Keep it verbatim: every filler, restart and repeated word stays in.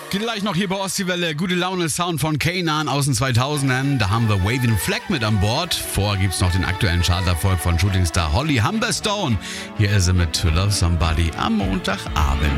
Gleich noch hier bei Ostseewelle, gute Laune Sound von Kanan aus den zweitausendern. Da haben wir Waving Flag mit an Bord. Vorher gibt's noch den aktuellen Charterfolg von Shootingstar Holly Humberstone. Hier ist sie mit To Love Somebody am Montagabend.